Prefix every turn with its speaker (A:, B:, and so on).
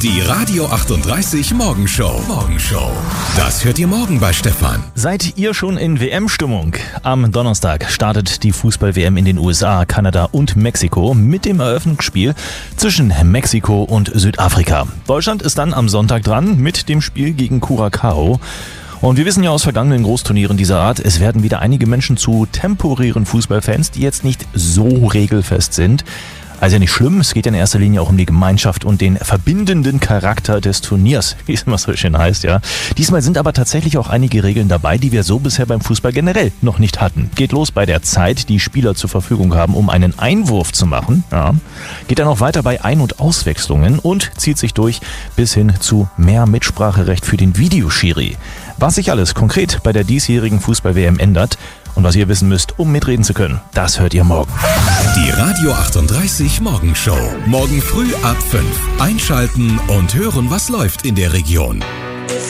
A: Die Radio 38 Morgenshow. Das hört ihr morgen bei Stefan.
B: Seid ihr schon in WM-Stimmung? Am Donnerstag startet die Fußball-WM in den USA, Kanada und Mexiko mit dem Eröffnungsspiel zwischen Mexiko und Südafrika. Deutschland ist dann am Sonntag dran mit dem Spiel gegen Curaçao. Und wir wissen ja aus vergangenen Großturnieren dieser Art, es werden wieder einige Menschen zu temporären Fußballfans, die jetzt nicht so regelfest sind. Also ja nicht schlimm, es geht ja in erster Linie auch um die Gemeinschaft und den verbindenden Charakter des Turniers, wie es immer so schön heißt, ja. Diesmal sind aber tatsächlich auch einige Regeln dabei, die wir so bisher beim Fußball generell noch nicht hatten. Geht los bei der Zeit, die Spieler zur Verfügung haben, um einen Einwurf zu machen, ja. Geht dann auch weiter bei Ein- und Auswechslungen und zieht sich durch bis hin zu mehr Mitspracherecht für den Videoschiri. Was sich alles konkret bei der diesjährigen Fußball-WM ändert und was ihr wissen müsst, um mitreden zu können, das hört ihr morgen.
A: Die Radio 38 Morgenshow. Morgen früh ab 5. Einschalten und hören, was läuft in der Region.